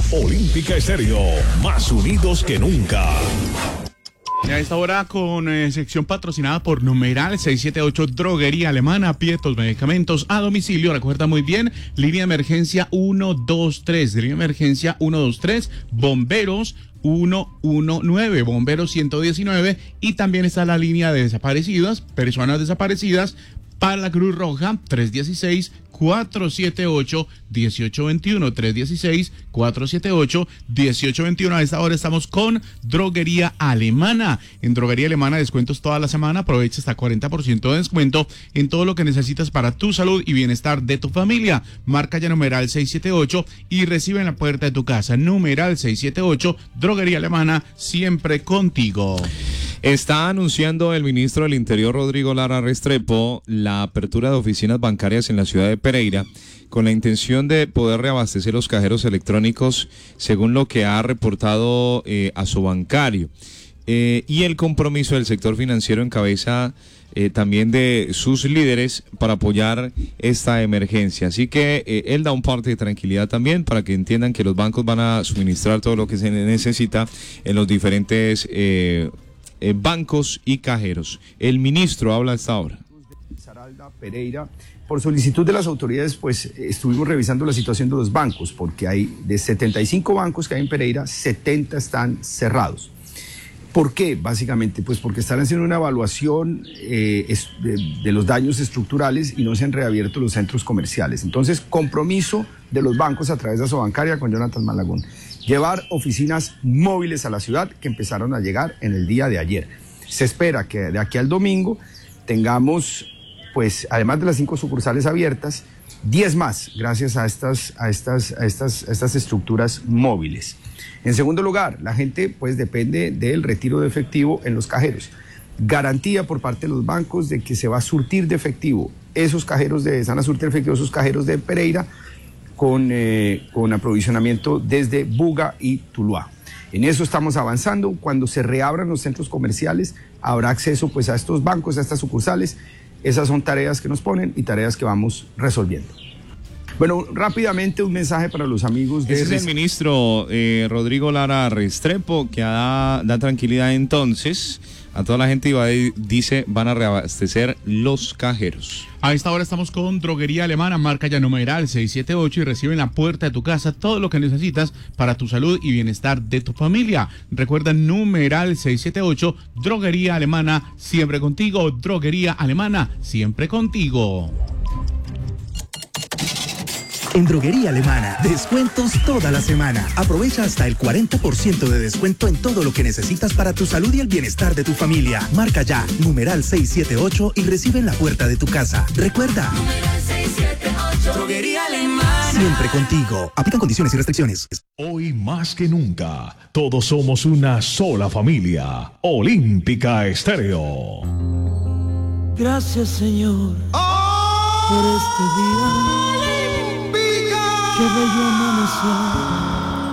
Olímpica Estéreo, más unidos que nunca. A esta hora con sección patrocinada por Numeral 678, Droguería Alemana, Pietos, medicamentos a domicilio. Recuerda muy bien, línea de emergencia 123, línea de emergencia 123, bomberos 119, bomberos 119, y también está la línea de desaparecidas, personas desaparecidas, para la Cruz Roja, 316-478-1821, 316-478-1821. A esta hora estamos con Droguería Alemana. En Droguería Alemana, descuentos toda la semana. Aprovecha hasta 40% de descuento en todo lo que necesitas para tu salud y bienestar de tu familia. Marca ya numeral 678 y recibe en la puerta de tu casa. Numeral 678, Droguería Alemana, siempre contigo. Está anunciando el ministro del Interior, Rodrigo Lara Restrepo, la apertura de oficinas bancarias en la ciudad de Pereira con la intención de poder reabastecer los cajeros electrónicos, según lo que ha reportado Asobancario. Y el compromiso del sector financiero en cabeza también de sus líderes para apoyar esta emergencia. Así que él da un parte de tranquilidad también para que entiendan que los bancos van a suministrar todo lo que se necesita en los diferentes bancos y cajeros. El ministro habla a esta hora. Saralda, Pereira, por solicitud de las autoridades, pues estuvimos revisando la situación de los bancos, porque hay de 75 bancos que hay en Pereira, 70 están cerrados. ¿Por qué? Básicamente, pues porque están haciendo una evaluación de los daños estructurales y no se han reabierto los centros comerciales. Entonces, compromiso de los bancos a través de Asobancaria con Jonathan Malagón. Llevar oficinas móviles a la ciudad que empezaron a llegar en el día de ayer. Se espera que de aquí al domingo tengamos, pues, además de las 5 sucursales abiertas, 10 más, gracias a estas estructuras móviles. En segundo lugar, la gente, pues, depende del retiro de efectivo en los cajeros. Garantía por parte de los bancos de que se va a surtir de efectivo esos cajeros van a surtir efectivo esos cajeros de Pereira con aprovisionamiento desde Buga y Tuluá. En eso estamos avanzando. Cuando se reabran los centros comerciales, habrá acceso, pues, a estos bancos, a estas sucursales. Esas son tareas que nos ponen y tareas que vamos resolviendo. Bueno, rápidamente un mensaje para los amigos de... Ese es el ministro Rodrigo Lara Restrepo, que da tranquilidad entonces a toda la gente y dice van a reabastecer los cajeros. A esta hora estamos con Droguería Alemana, marca ya numeral 678 y recibe en la puerta de tu casa todo lo que necesitas para tu salud y bienestar de tu familia. Recuerda, numeral 678, Droguería Alemana, siempre contigo. Droguería Alemana, siempre contigo. En Droguería Alemana, descuentos toda la semana. Aprovecha hasta el 40% de descuento en todo lo que necesitas para tu salud y el bienestar de tu familia. Marca ya, numeral 678 y recibe en la puerta de tu casa. Recuerda, numeral 678, Droguería Alemana, siempre contigo. Aplican condiciones y restricciones. Hoy más que nunca, todos somos una sola familia. Olímpica Estéreo. Gracias, Señor, por este día. Qué bello amanecer.